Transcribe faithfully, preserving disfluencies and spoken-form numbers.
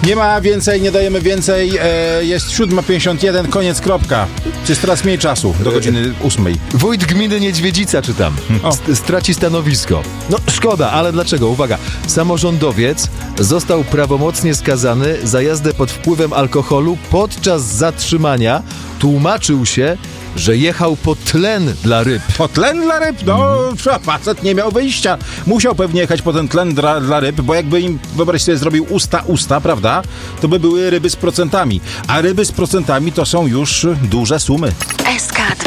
Nie ma więcej, nie dajemy więcej. E, jest siódma pięćdziesiąt jeden, koniec, kropka. Jest teraz mniej czasu, do godziny ósmej. Wójt gminy Niedźwiedzica, czytam, st- straci stanowisko. No szkoda, ale dlaczego? Uwaga, samorządowiec został prawomocnie skazany za jazdę pod wpływem alkoholu. Podczas zatrzymania tłumaczył się, że jechał po tlen dla ryb. Po tlen dla ryb? No, mm. facet nie miał wyjścia. Musiał pewnie jechać po ten tlen dla, dla ryb, bo jakby im, wyobraź sobie, zrobił usta, usta, prawda? To by były ryby z procentami. A ryby z procentami to są już duże sumy. S K